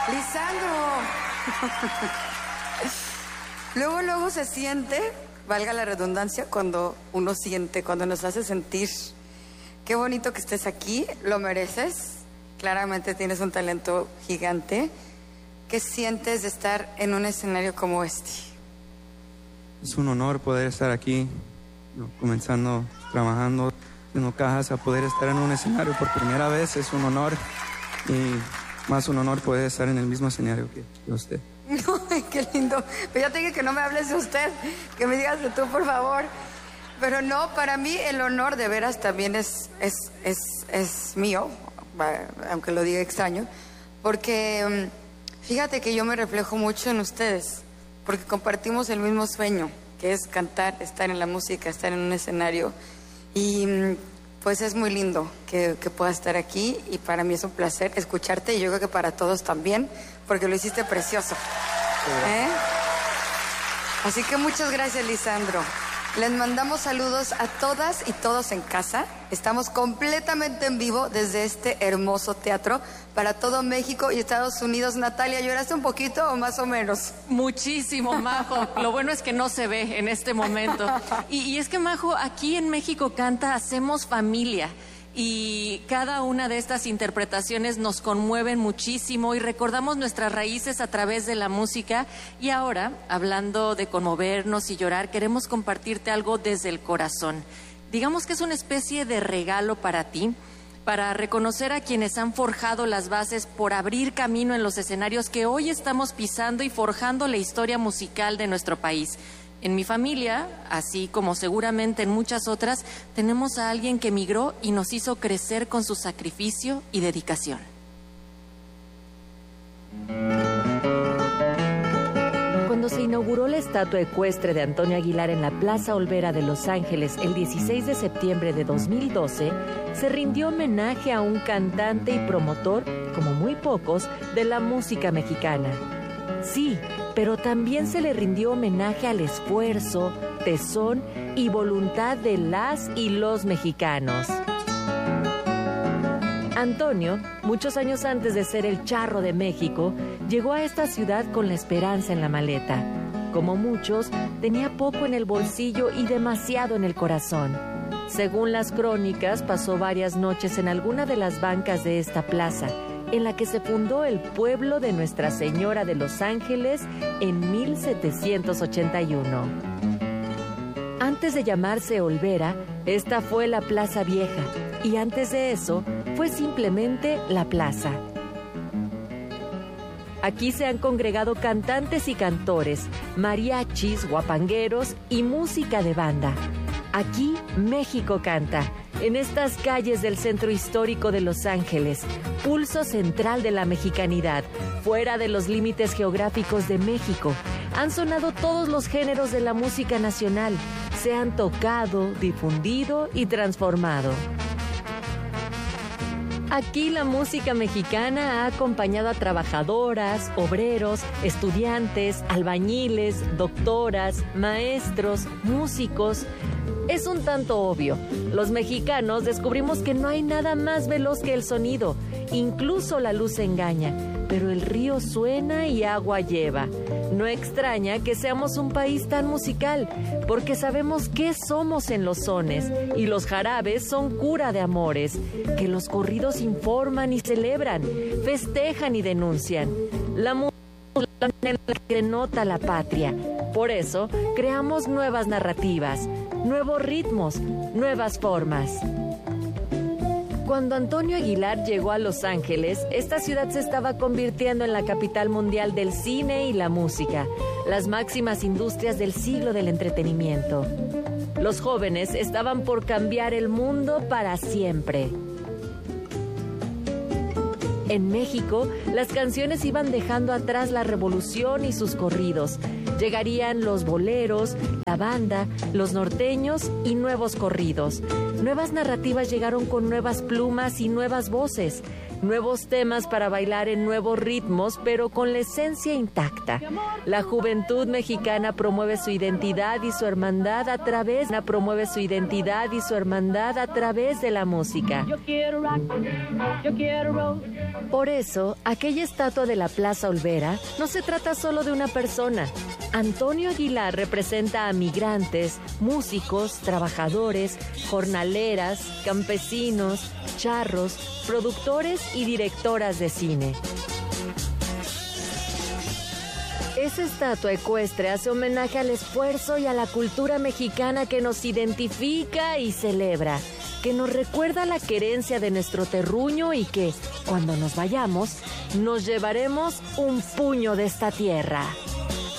Lisandro. Luego se siente, valga la redundancia, cuando uno siente, cuando nos hace sentir. Qué bonito que estés aquí, lo mereces. Claramente tienes un talento gigante. ¿Qué sientes de estar en un escenario como este? Es un honor poder estar aquí, comenzando, trabajando en cajas, a poder estar en un escenario por primera vez. Es un honor, y más un honor poder estar en el mismo escenario que usted. Ay, qué lindo. Pero ya te dije que no me hables de usted, que me digas de tú, por favor. Pero no, para mí el honor de veras también es mío, aunque lo diga extraño, porque fíjate que yo me reflejo mucho en ustedes, porque compartimos el mismo sueño, que es cantar, estar en la música, estar en un escenario, y pues es muy lindo que puedas estar aquí, y para mí es un placer escucharte, y yo creo que para todos también, porque lo hiciste precioso. Así que muchas gracias, Lisandro. Les mandamos saludos a todas y todos en casa. Estamos completamente en vivo desde este hermoso teatro para todo México y Estados Unidos. Natalia, ¿lloraste un poquito o más o menos? Muchísimo, Majo. Lo bueno es que no se ve en este momento. Y es que, Majo, aquí en México Canta hacemos familia. Y cada una de estas interpretaciones nos conmueven muchísimo y recordamos nuestras raíces a través de la música. Y ahora, hablando de conmovernos y llorar, queremos compartirte algo desde el corazón. Digamos que es una especie de regalo para ti, para reconocer a quienes han forjado las bases por abrir camino en los escenarios que hoy estamos pisando y forjando la historia musical de nuestro país. En mi familia, así como seguramente en muchas otras, tenemos a alguien que emigró y nos hizo crecer con su sacrificio y dedicación. Cuando se inauguró la estatua ecuestre de Antonio Aguilar en la Plaza Olvera de Los Ángeles el 16 de septiembre de 2012, se rindió homenaje a un cantante y promotor, como muy pocos, de la música mexicana. Sí, pero también se le rindió homenaje al esfuerzo, tesón y voluntad de las y los mexicanos. Antonio, muchos años antes de ser el Charro de México, llegó a esta ciudad con la esperanza en la maleta. Como muchos, tenía poco en el bolsillo y demasiado en el corazón. Según las crónicas, pasó varias noches en alguna de las bancas de esta plaza, en la que se fundó el pueblo de Nuestra Señora de Los Ángeles en 1781. Antes de llamarse Olvera, esta fue la Plaza Vieja, y antes de eso fue simplemente la plaza. Aquí se han congregado cantantes y cantores, mariachis, guapangueros y música de banda. Aquí México canta, en estas calles del centro histórico de Los Ángeles, pulso central de la mexicanidad, fuera de los límites geográficos de México. Han sonado todos los géneros de la música nacional, se han tocado, difundido y transformado. Aquí la música mexicana ha acompañado a trabajadoras, obreros, estudiantes, albañiles, doctoras, maestros, músicos. Es un tanto obvio. Los mexicanos descubrimos que no hay nada más veloz que el sonido. Incluso la luz engaña, pero el río suena y agua lleva. No extraña que seamos un país tan musical, porque sabemos qué somos en los sones, y los jarabes son cura de amores, que los corridos informan y celebran, festejan y denuncian. La música en la que denota la patria. Por eso, creamos nuevas narrativas, nuevos ritmos, nuevas formas. Cuando Antonio Aguilar llegó a Los Ángeles, esta ciudad se estaba convirtiendo en la capital mundial del cine y la música, las máximas industrias del siglo del entretenimiento. Los jóvenes estaban por cambiar el mundo para siempre. En México, las canciones iban dejando atrás la revolución y sus corridos. Llegarían los boleros, la banda, los norteños y nuevos corridos. Nuevas narrativas llegaron con nuevas plumas y nuevas voces. nuevos temas para bailar en nuevos ritmos, pero con la esencia intacta. La juventud mexicana promueve su identidad y su hermandad a través de la música. Por eso, aquella estatua de la Plaza Olvera no se trata solo de una persona. Antonio Aguilar representa a migrantes, músicos, trabajadores, jornaleras, campesinos, charros, productores y directoras de cine. Esa estatua ecuestre hace homenaje al esfuerzo y a la cultura mexicana que nos identifica y celebra, que nos recuerda la querencia de nuestro terruño y que, cuando nos vayamos, nos llevaremos un puño de esta tierra.